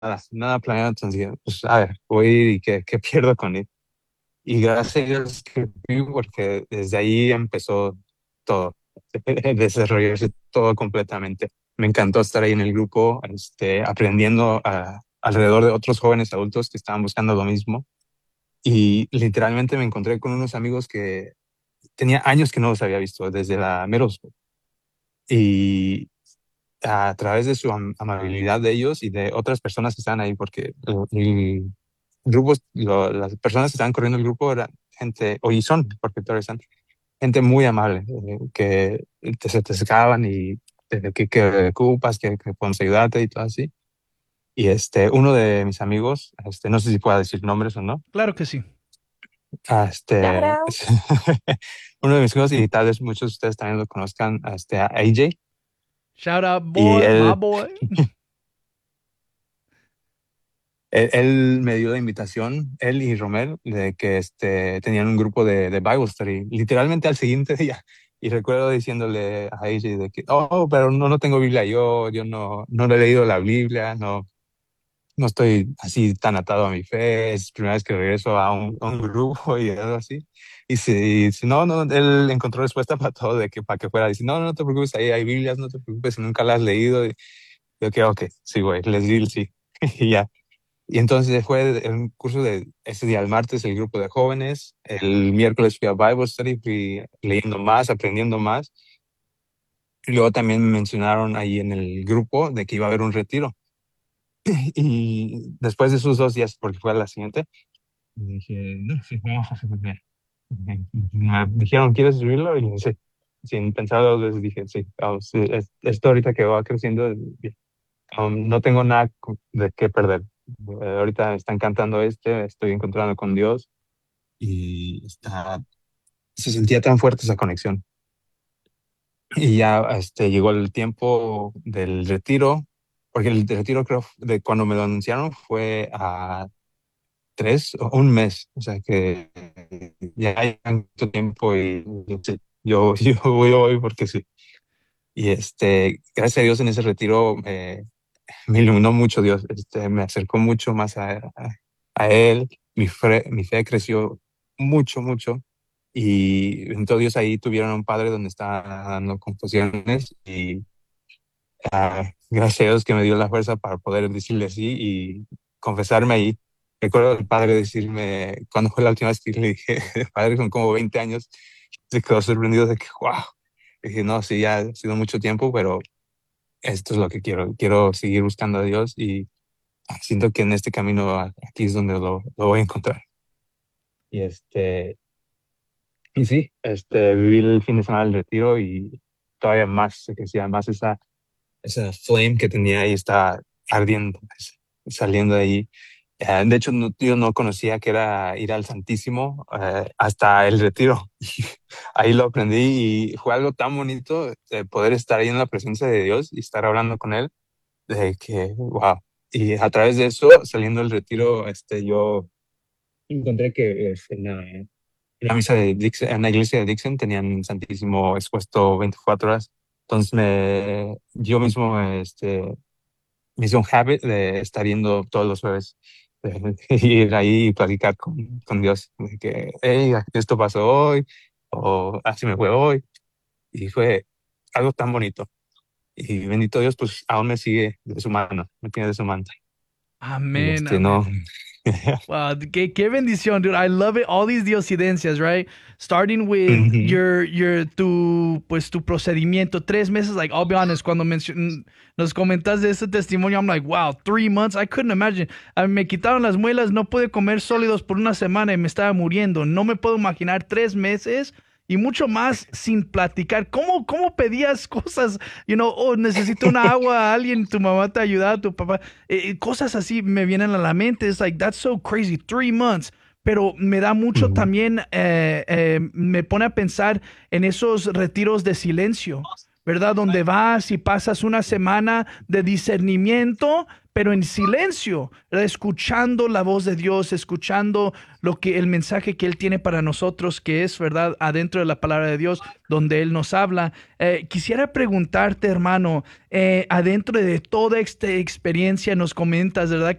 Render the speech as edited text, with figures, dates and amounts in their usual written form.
nada planeado, entonces dije, pues a ver, voy a ir y qué pierdo con ir. Y gracias a Dios que fui porque desde ahí empezó todo, desarrollarse todo completamente. Me encantó estar ahí en el grupo, aprendiendo alrededor de otros jóvenes adultos que estaban buscando lo mismo. Y literalmente me encontré con unos amigos que tenía años que no los había visto, desde la middle school. Y a través de su amabilidad de ellos y de otras personas que estaban ahí, porque el grupo, las personas que estaban corriendo el grupo eran gente, o y son, porque todavía están, gente muy amable, que se te acercaban y que ocupas, que podemos ayudarte y todo así. Y uno de mis amigos, no sé si pueda decir nombres o no, Claro que sí. ah, Shout out. uno de mis amigos, y tal vez muchos de ustedes también lo conozcan, a AJ, Shout out, y boy, my boy. él me dio la invitación, él y Romel, de que tenían un grupo de Bible study, literalmente al siguiente día. Y recuerdo diciéndole a AJ de que, oh, pero no tengo Biblia yo no he leído la Biblia, no estoy así tan atado a mi fe, es la primera vez que regreso a un grupo y algo así. Y si no, él encontró respuesta para todo, de que para que fuera, dice, no te preocupes, ahí hay Biblias, no te preocupes, si nunca la has leído. Y yo que, ok, sí, güey, les di el sí. Y ya. Y entonces fue un curso de ese día, el martes, el grupo de jóvenes, el miércoles fui a Bible Study, fui leyendo más, aprendiendo más. Y luego también me mencionaron ahí en el grupo de que iba a haber un retiro. Y después de esos 2 días, porque fue a la siguiente, y dije, no, sí, vamos a hacerlo bien. Me dijeron, ¿quieres subirlo? Y sí, sin pensar dos veces dije, sí, vamos, sí, esto ahorita que va creciendo, bien. No tengo nada de qué perder. Ahorita me está encantando estoy encontrando con Dios y se sentía tan fuerte esa conexión. Y ya llegó el tiempo del retiro, porque el retiro creo de cuando me lo anunciaron fue a 1 mes, o sea que ya hay tanto tiempo y sí, yo voy porque sí. Y gracias a Dios en ese retiro me iluminó mucho Dios, me acercó mucho más a Él, mi fe creció mucho, mucho. Y entonces Dios ahí tuvieron un padre donde estaba dando confusiones y gracias a Dios que me dio la fuerza para poder decirle sí y confesarme ahí. Recuerdo al padre decirme, cuando fue la última vez que le dije, padre, son como 20 años, se quedó sorprendido de que, wow. Dije, no, sí, ya ha sido mucho tiempo, pero esto es lo que quiero. Quiero seguir buscando a Dios y siento que en este camino aquí es donde lo voy a encontrar. Y y sí, viví el fin de semana del retiro y todavía más se crecía más esa flame que tenía ahí está ardiendo, pues, saliendo de ahí. De hecho, yo no conocía que era ir al Santísimo hasta el retiro. Ahí lo aprendí y fue algo tan bonito poder estar ahí en la presencia de Dios y estar hablando con Él, de que, wow. Y a través de eso, saliendo del retiro, yo encontré que en la misa de Dixon, en la iglesia de Dixon tenían Santísimo expuesto 24 horas. Entonces yo mismo me hice un habit de estar yendo todos los jueves, de ir ahí y platicar con Dios, de que, hey, esto pasó hoy, o así me fue hoy, y fue algo tan bonito. Y bendito Dios, pues aún me sigue de su mano, me tiene de su mano. Y Amén, no. amén. Wow, qué bendición, dude. I love it. All these diosidencias, right? Starting with Ujú, tu procedimiento. 3 meses, like, I'll be honest, cuando nos comentas de ese testimonio, I'm like, wow, 3 months. I couldn't imagine. Me quitaron las muelas, no pude comer sólidos por una semana y me estaba muriendo. No me puedo imaginar 3 meses y mucho más sin platicar. ¿Cómo pedías cosas? Oh, necesito una agua, alguien, tu mamá te ayudaba, tu papá. Cosas así me vienen a la mente. Es like, that's so crazy. 3 months. Pero me da mucho ujú, también, me pone a pensar en esos retiros de silencio, ¿verdad? Donde vas y pasas una semana de discernimiento, pero en silencio, ¿verdad? Escuchando la voz de Dios, escuchando lo que el mensaje que Él tiene para nosotros, que es, ¿verdad?, adentro de la palabra de Dios, donde Él nos habla. Quisiera preguntarte, hermano, adentro de toda esta experiencia, nos comentas, ¿verdad?,